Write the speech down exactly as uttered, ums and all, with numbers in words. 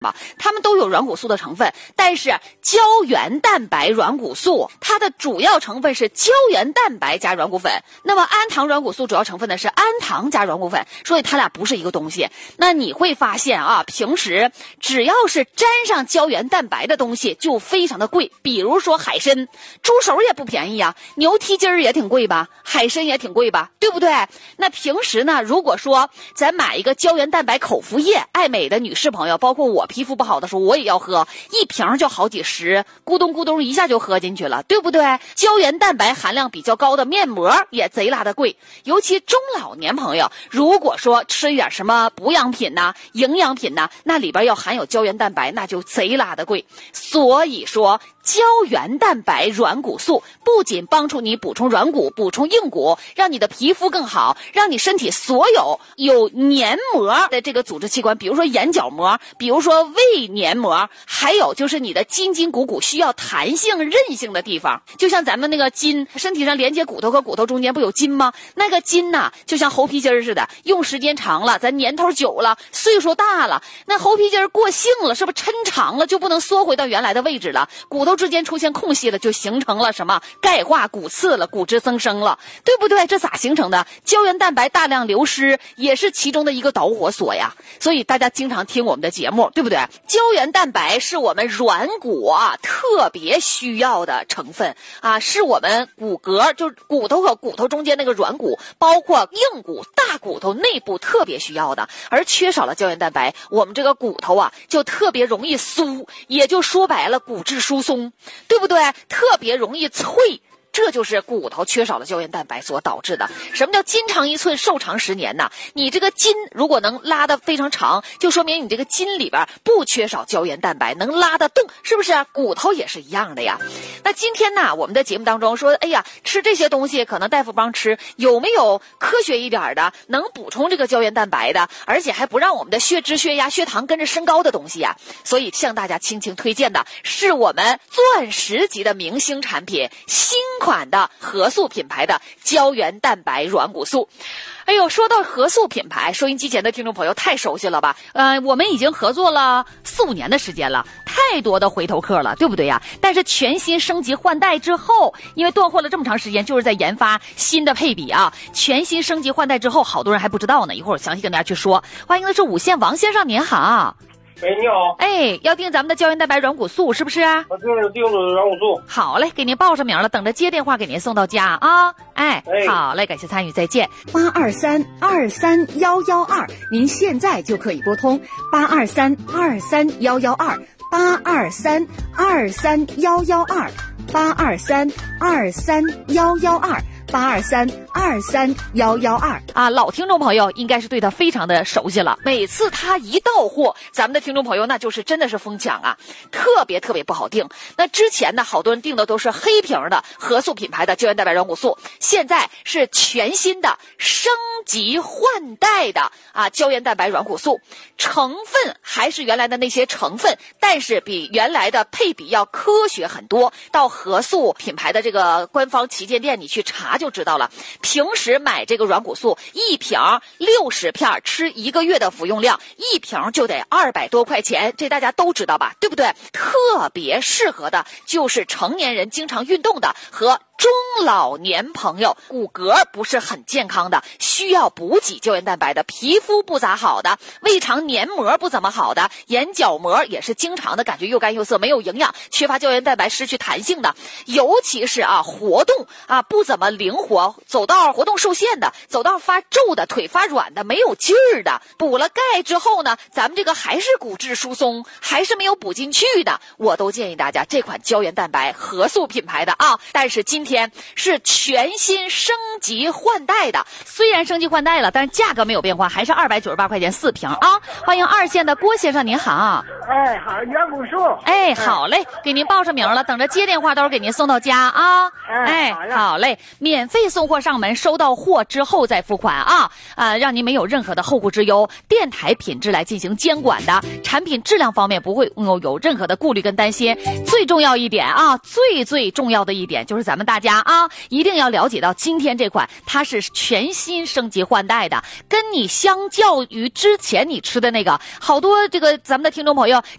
吧，它们都有软骨素的成分，但是胶原蛋白软骨素它的主要成分是胶原蛋白加软骨粉，那么氨糖软骨素主要成分呢是氨糖加软骨粉，所以它俩不是一个东西。那你会发现啊，平时只要是沾上胶原蛋白的东西就非常的贵，比如说海参，猪手也不便宜啊，牛蹄筋儿也挺贵吧，海参也挺贵吧，对不对？那平时呢，如果说咱买一个胶原蛋白口服液，爱美的女士朋友，包括我皮肤不好的时候我也要喝，一瓶就好几十，咕咚咕咚一下就喝进去了，对不对？胶原蛋白含量比较高的面膜也贼拉的贵，尤其中老年朋友，如果说吃一点什么补养品呐、营养品呐，那里边要含有胶原蛋白，那就贼拉的贵。所以说胶原蛋白软骨素不仅帮助你补充软骨、补充硬骨，让你的皮肤更好，让你身体所有有黏膜的这个组织器官，比如说眼角膜，比如说胃黏膜，还有就是你的筋筋骨骨需要弹性韧性的地方，就像咱们那个筋，身体上连接骨头和骨头中间不有筋吗？那个筋呐，就像猴皮筋似的，用时间长了，咱年头久了，岁数大了，那猴皮筋过性了，是不是抻长了就不能缩回到原来的位置了？骨头之间出现空隙了，就形成了什么钙化骨刺了，骨质增生了，对不对？这咋形成的？胶原蛋白大量流失也是其中的一个导火索呀。所以大家经常听我们的节目，对不对？胶原蛋白是我们软骨啊特别需要的成分啊，是我们骨骼，就是骨头和骨头中间那个软骨，包括硬骨、大骨头内部特别需要的。而缺少了胶原蛋白，我们这个骨头啊就特别容易酥，也就说白了骨质疏松，对不对？特别容易脆，这就是骨头缺少了胶原蛋白所导致的。什么叫筋长一寸寿长十年呢？你这个筋如果能拉得非常长，就说明你这个筋里边不缺少胶原蛋白，能拉得动，是不是？骨头也是一样的呀。那今天呢，我们的节目当中说，哎呀，吃这些东西可能大夫帮吃，有没有科学一点的能补充这个胶原蛋白的，而且还不让我们的血脂、血压、血糖跟着升高的东西呀？所以向大家倾情推荐的是我们钻石级的明星产品，新款的合素品牌的胶原蛋白软骨素。哎呦，说到合素品牌，收音机前的听众朋友太熟悉了吧？呃，我们已经合作了四五年的时间了，太多的回头客了，对不对呀？但是全新升级换代之后，因为断货了这么长时间，就是在研发新的配比啊。全新升级换代之后，好多人还不知道呢，一会儿我详细跟大家去说。欢迎的是五线王先生，您好。 喂，你好。 哎，要订咱们的胶原蛋白软骨素是不是？ 我就是订的软骨素。 好嘞，给您报上名了，等着接电话给您送到家啊。哎， 哎好嘞，感谢参与，再见。 八二三二三幺幺二，您现在就可以拨通八二三二三幺幺二，八二三二三幺幺二，八二三二三幺幺二。八二三二三幺幺二啊，老听众朋友应该是对他非常的熟悉了。每次他一到货，咱们的听众朋友那就是真的是疯抢啊，特别特别不好订。那之前呢，好多人订的都是黑瓶的合素品牌的胶原蛋白软骨素，现在是全新的升级换代的啊胶原蛋白软骨素，成分还是原来的那些成分，但是比原来的配比要科学很多。到合素品牌的这个官方旗舰店，你去查就知道了。平时买这个软骨素一瓶六十片，吃一个月的服用量，一瓶就得二百多块钱，这大家都知道吧，对不对？特别适合的就是成年人经常运动的和中老年朋友，骨骼不是很健康的，需要补给胶原蛋白的，皮肤不咋好的，胃肠黏膜不怎么好的，眼角膜也是经常的感觉又干又涩，没有营养，缺乏胶原蛋白，失去弹性的，尤其是啊活动啊不怎么灵活，走道活动受限的，走道发皱的，腿发软的，没有劲儿的，补了钙之后呢，咱们这个还是骨质疏松，还是没有补进去的，我都建议大家这款胶原蛋白合素品牌的啊，但是今天天是全新升级换代的，虽然升级换代了，但是价格没有变化，还是二百九十八块钱四瓶啊！欢迎二线的郭先生，您好。 哎，好，软骨素。 哎，好嘞，给您报上名了，等着接电话，到时候给您送到家啊。 哎， 哎好嘞，免费送货上门，收到货之后再付款啊，啊，让您没有任何的后顾之忧。电台品质来进行监管的，产品质量方面不会有有任何的顾虑跟担心。最最重要一点啊，最最重要的一点就是咱们大家啊，一定要了解到今天这款它是全新升级换代的，跟你相较于之前你吃的那个，好多这个咱们的听众朋友